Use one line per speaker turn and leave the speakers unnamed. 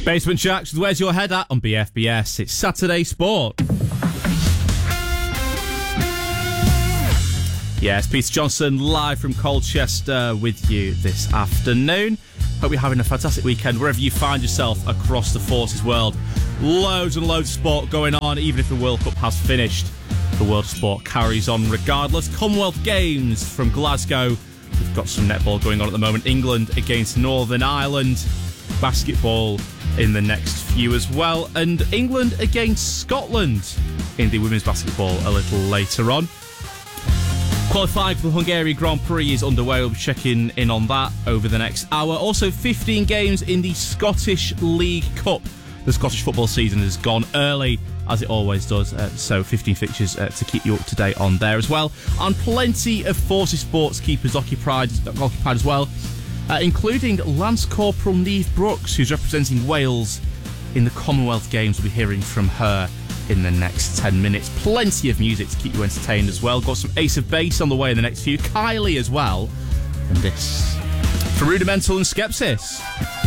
Basement Jacks, where's your head at on BFBS? It's Saturday Sport. Yes, Peter Johnson live from Colchester with you this afternoon. Hope you're having a fantastic weekend wherever you find yourself across the Forces world. Loads and loads of sport going on, even if the World Cup has finished. The world of sport carries on regardless. Commonwealth Games from Glasgow. We've got some netball going on at the moment. England against Northern Ireland. Basketball in the next few as well. And England against Scotland in the women's basketball a little later on. Qualifying for the Hungarian Grand Prix is underway. We'll be checking in on that over the next hour. Also, 15 games in the Scottish League Cup. The Scottish football season has gone early, as it always does. So 15 fixtures to keep you up to date on there as well. And plenty of Forces sports keepers occupied as well, including Lance Corporal Niamh Brooks, who's representing Wales in the Commonwealth Games. We'll be hearing from her in the next 10 minutes. Plenty of music to keep you entertained as well. Got some Ace of Base on the way in the next few. Kylie as well. And this for Rudimental and Skepsis.